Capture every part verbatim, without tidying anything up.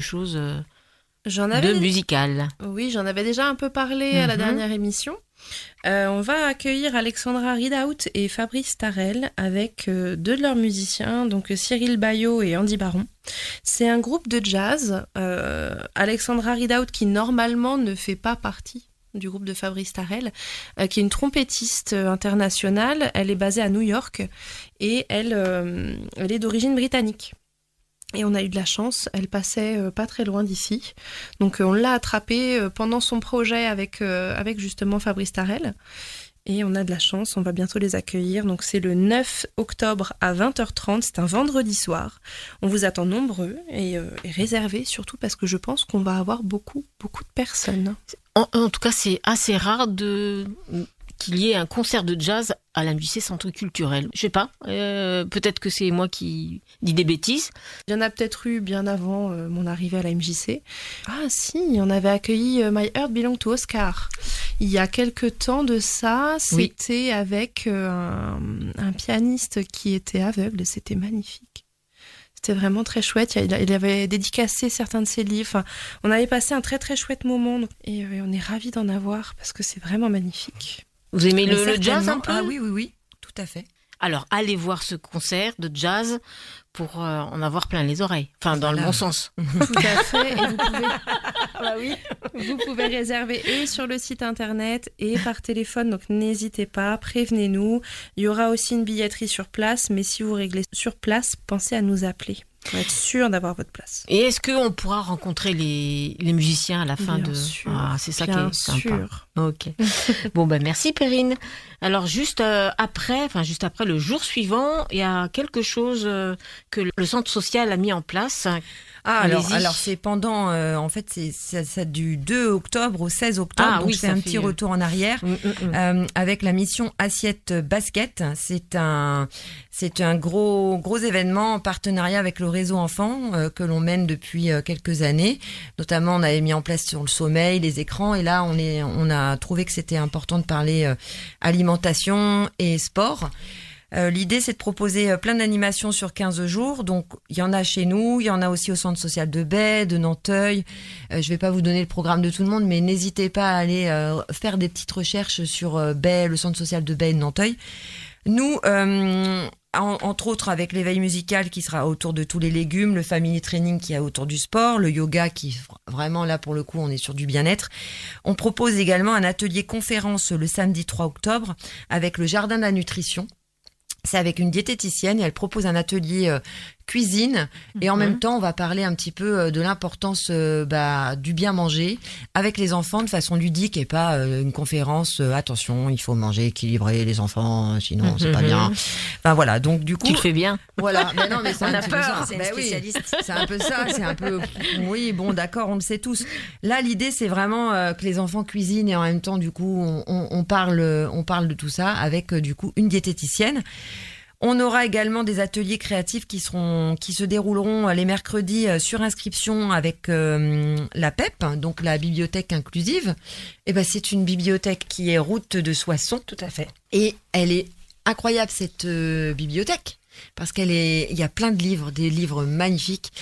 chose euh, j'en avais... de musical. Oui, j'en avais déjà un peu parlé mm-hmm. à la dernière émission. Euh, on va accueillir Alexandra Ridaut et Fabrice Tarel avec euh, deux de leurs musiciens, donc Cyril Bayot et Andy Baron. C'est un groupe de jazz. Euh, Alexandra Ridaut, qui normalement ne fait pas partie du groupe de Fabrice Tarel, euh, qui est une trompettiste internationale. Elle est basée à New York et elle, euh, elle est d'origine britannique. Et on a eu de la chance, elle passait euh, pas très loin d'ici. Donc euh, on l'a attrapée euh, pendant son projet avec, euh, avec justement Fabrice Tarel. Et on a de la chance, on va bientôt les accueillir. Donc c'est le neuf octobre à vingt heures trente, c'est un vendredi soir. On vous attend nombreux et, euh, et réservés, surtout parce que je pense qu'on va avoir beaucoup, beaucoup de personnes. En, en tout cas, c'est assez rare de... qu'il y ait un concert de jazz à l'A M J C Centre Culturel. Je sais pas, euh, peut-être que c'est moi qui dis des bêtises. Il y en a peut-être eu bien avant euh, mon arrivée à l'A M J C. Ah si, on avait accueilli euh, My Heart Belong to Oscar. Il y a quelques temps de ça, c'était oui. avec euh, un, un pianiste qui était aveugle, c'était magnifique. C'était vraiment très chouette, il, il avait dédicacé certains de ses livres. Enfin, on avait passé un très très chouette moment et euh, on est ravis d'en avoir parce que c'est vraiment magnifique. Vous aimez le, le jazz un peu ? Ah oui, oui, oui, tout à fait. Alors, allez voir ce concert de jazz pour euh, en avoir plein les oreilles. Enfin, dans voilà. le bon sens. Tout à fait. Et vous pouvez... bah oui. Vous pouvez réserver et sur le site internet et par téléphone. Donc, n'hésitez pas, prévenez-nous. Il y aura aussi une billetterie sur place. Mais si vous réglez sur place, pensez à nous appeler. Pour être sûr d'avoir votre place. Et est-ce qu'on pourra rencontrer les, les musiciens à la fin bien de... Sûr, ah, c'est ça bien qui est sûr. Sympa. Ok. Bon, ben merci Perrine. Alors, juste euh, après, enfin, juste après, le jour suivant, il y a quelque chose euh, que le centre social a mis en place. Ah, alors, alors c'est pendant, euh, en fait, c'est, c'est, c'est du deux octobre au seize octobre, ah, donc oui, c'est un fait... petit retour en arrière, mm, mm, mm. Euh, avec la mission Assiette Basket. C'est un, c'est un gros, gros événement en partenariat avec le réseau enfant euh, que l'on mène depuis euh, quelques années. Notamment, on avait mis en place sur le sommeil, les écrans, et là, on est, on a trouvé que c'était important de parler euh, alimentation et sport. Euh, l'idée, c'est de proposer euh, plein d'animations sur quinze jours. Donc, il y en a chez nous, il y en a aussi au centre social de Baie, de Nanteuil. Euh, je vais pas vous donner le programme de tout le monde, mais n'hésitez pas à aller euh, faire des petites recherches sur euh, Baie, le centre social de Baie et de Nanteuil. Nous, euh, en, entre autres, avec l'éveil musical qui sera autour de tous les légumes, le family training qui est autour du sport, le yoga qui, vraiment, là, pour le coup, on est sur du bien-être. On propose également un atelier conférence le samedi trois octobre avec le jardin de la nutrition. C'est avec une diététicienne et elle propose un atelier euh, cuisine et en mmh. même temps on va parler un petit peu euh, de l'importance euh, bah, du bien manger avec les enfants de façon ludique et pas euh, une conférence euh, attention il faut manger équilibré les enfants sinon mmh. c'est pas bien. Enfin voilà donc du coup tu le fais bien. Voilà mais non mais c'est on un a peu peur. Ça, c'est une spécialiste. Oui, c'est un peu ça c'est un peu oui bon d'accord on le sait tous. Là l'idée c'est vraiment euh, que les enfants cuisinent et en même temps du coup on, on, on parle on parle de tout ça avec euh, du coup une diététicienne. On aura également des ateliers créatifs qui seront, qui se dérouleront les mercredis sur inscription avec euh, la P E P, donc la bibliothèque inclusive. Et ben c'est une bibliothèque qui est route de Soissons. Tout à fait. Et elle est incroyable cette euh, bibliothèque parce qu'elle est, il y a plein de livres, des livres magnifiques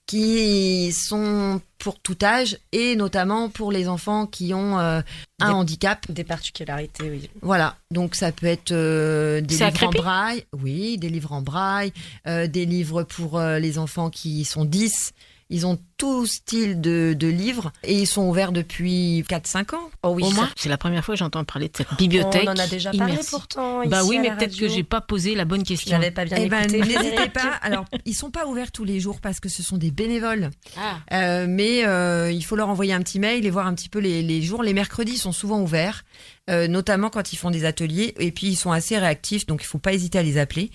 qui sont pour tout âge et notamment pour les enfants qui ont euh, un des, handicap. Des particularités, oui. Voilà, donc ça peut être euh, des C'est livres en braille. Oui, des livres en braille, euh, des livres pour euh, les enfants qui sont dix. Ils ont tout style de, de livres et ils sont ouverts depuis quatre cinq ans. Oh oui, au moins. C'est la première fois que j'entends parler de cette bibliothèque. On en a déjà parlé immersive. Pourtant. Bah ici oui, à mais la peut-être radio. que j'ai pas posé la bonne question. J'avais pas bien eh écouté. Ben, n'hésitez pas. Alors, ils sont pas ouverts tous les jours parce que ce sont des bénévoles. Ah. Euh, mais euh, il faut leur envoyer un petit mail et voir un petit peu les, les jours. Les mercredis sont souvent ouverts, euh, notamment quand ils font des ateliers. Et puis ils sont assez réactifs, donc il faut pas hésiter à les appeler.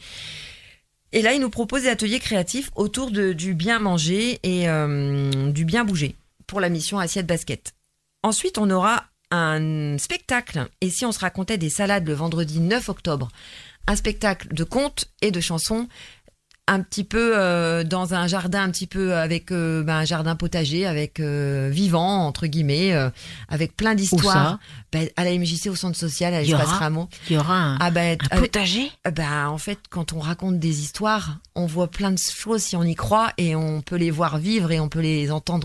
Et là, ils nous proposent des ateliers créatifs autour de, du bien manger et euh, du bien bouger pour la mission Assiette Basket. Ensuite, on aura un spectacle. Et si on se racontait des salades le vendredi neuf octobre, un spectacle de contes et de chansons, un petit peu euh, dans un jardin, un petit peu avec euh, ben, un jardin potager, avec euh, vivant entre guillemets, euh, avec plein d'histoires. Ben, à la M J C, au centre social, à l'espace Rameau. Il y aura un, ah ben, un potager. Euh, ben, en fait, quand on raconte des histoires, on voit plein de choses si on y croit et on peut les voir vivre et on peut les entendre